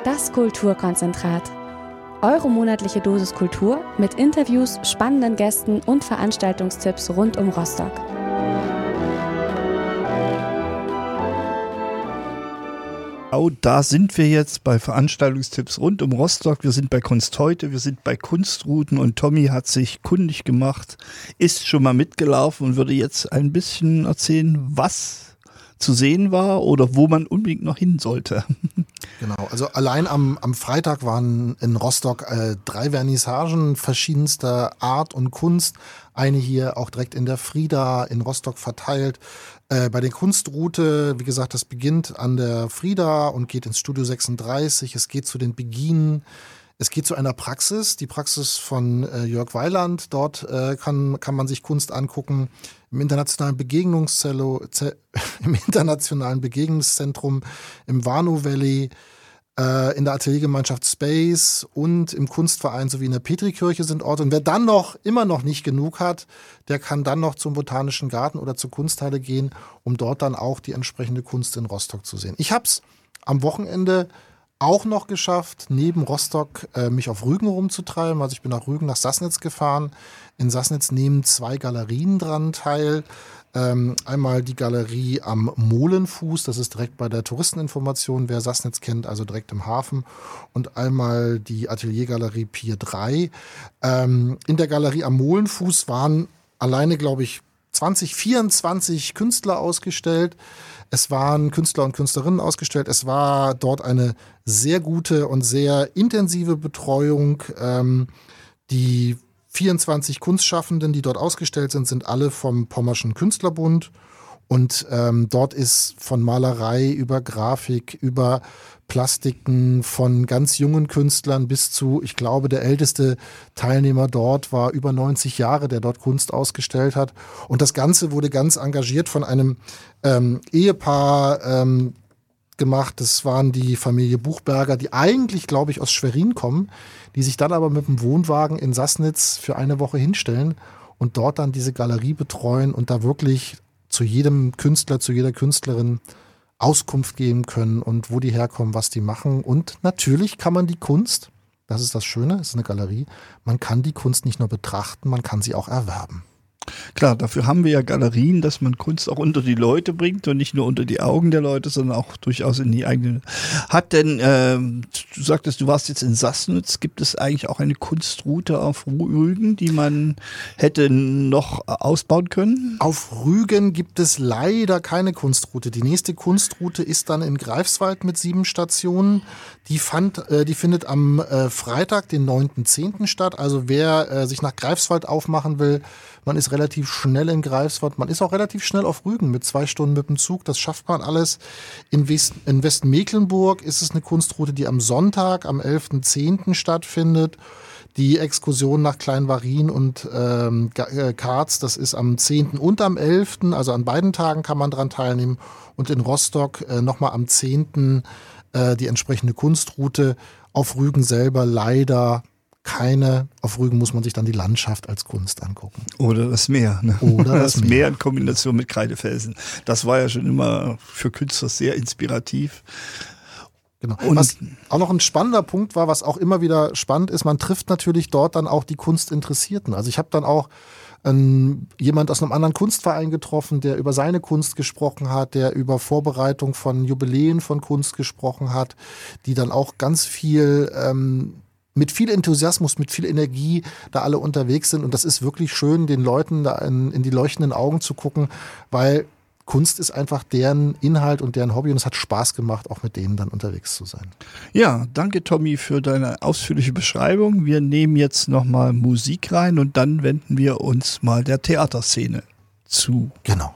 Das Kulturkonzentrat. Eure monatliche Dosis Kultur mit Interviews, spannenden Gästen und Veranstaltungstipps rund um Rostock. Da sind wir jetzt bei Veranstaltungstipps rund um Rostock. Wir sind bei Kunst heute, wir sind bei Kunstrouten und Tommy hat sich kundig gemacht, ist schon mal mitgelaufen und würde jetzt ein bisschen erzählen, was zu sehen war oder wo man unbedingt noch hin sollte. Genau, also allein am Freitag waren in Rostock 3 Vernissagen verschiedenster Art und Kunst. Eine hier auch direkt in der Frida in Rostock verteilt. Bei der Kunstroute, wie gesagt, das beginnt an der Frida und geht ins Studio 36. Es geht zu den Beginen. Es geht zu einer Praxis, die Praxis von Jörg Weiland. Dort kann man sich Kunst angucken. Im internationalen Begegnungszentrum, im Warnow Valley, in der Ateliergemeinschaft Space und im Kunstverein sowie in der Petrikirche sind Orte. Und wer dann immer noch nicht genug hat, der kann dann noch zum Botanischen Garten oder zur Kunsthalle gehen, um dort dann auch die entsprechende Kunst in Rostock zu sehen. Ich habe es am Wochenende auch noch geschafft, neben Rostock mich auf Rügen rumzutreiben. Also ich bin nach Rügen, nach Sassnitz gefahren. In Sassnitz nehmen 2 Galerien dran teil. Einmal die Galerie am Molenfuß, das ist direkt bei der Touristeninformation, wer Sassnitz kennt, also direkt im Hafen. Und einmal die Ateliergalerie Pier 3. In der Galerie am Molenfuß waren alleine, glaube ich, 24 Künstler ausgestellt. Es waren Künstler und Künstlerinnen ausgestellt. Es war dort eine sehr gute und sehr intensive Betreuung. Die 24 Kunstschaffenden, die dort ausgestellt sind, sind alle vom Pommerschen Künstlerbund. Und dort ist von Malerei über Grafik, über Plastiken von ganz jungen Künstlern bis zu, ich glaube, der älteste Teilnehmer dort war über 90 Jahre, der dort Kunst ausgestellt hat. Und das Ganze wurde ganz engagiert von einem Ehepaar gemacht. Das waren die Familie Buchberger, die eigentlich, glaube ich, aus Schwerin kommen, die sich dann aber mit dem Wohnwagen in Sassnitz für eine Woche hinstellen und dort dann diese Galerie betreuen und da wirklich zu jedem Künstler, zu jeder Künstlerin Auskunft geben können und wo die herkommen, was die machen. Und natürlich kann man die Kunst, das ist das Schöne, es ist eine Galerie, man kann die Kunst nicht nur betrachten, man kann sie auch erwerben. Klar, dafür haben wir ja Galerien, dass man Kunst auch unter die Leute bringt und nicht nur unter die Augen der Leute, sondern auch durchaus in die eigene. Hat denn, du sagtest, du warst jetzt in Sassnitz, gibt es eigentlich auch eine Kunstroute auf Rügen, die man hätte noch ausbauen können? Auf Rügen gibt es leider keine Kunstroute. Die nächste Kunstroute ist dann in Greifswald mit 7 Stationen. Die findet am Freitag, den 9.10. statt. Also wer sich nach Greifswald aufmachen will, man ist relativ schnell in Greifswald. Man ist auch relativ schnell auf Rügen mit 2 Stunden mit dem Zug. Das schafft man alles. In Westmecklenburg ist es eine Kunstroute, die am Sonntag, am 11.10. stattfindet. Die Exkursion nach Kleinwarin und Karz, das ist am 10. und am 11., also an beiden Tagen kann man dran teilnehmen. Und in Rostock nochmal am 10. Die entsprechende Kunstroute. Auf Rügen selber leider keine. Auf Rügen muss man sich dann die Landschaft als Kunst angucken. Oder das Meer. Ne? Oder das Meer in Kombination mit Kreidefelsen. Das war ja schon immer für Künstler sehr inspirativ. Genau. Was auch noch ein spannender Punkt war, was auch immer wieder spannend ist, man trifft natürlich dort dann auch die Kunstinteressierten. Also ich habe dann auch jemand aus einem anderen Kunstverein getroffen, der über seine Kunst gesprochen hat, der über Vorbereitung von Jubiläen von Kunst gesprochen hat, die dann auch ganz viel mit viel Enthusiasmus, mit viel Energie da alle unterwegs sind. Und das ist wirklich schön, den Leuten da in die leuchtenden Augen zu gucken, weil Kunst ist einfach deren Inhalt und deren Hobby und es hat Spaß gemacht, auch mit denen dann unterwegs zu sein. Ja, danke Tommy für deine ausführliche Beschreibung. Wir nehmen jetzt nochmal Musik rein und dann wenden wir uns mal der Theaterszene zu. Genau.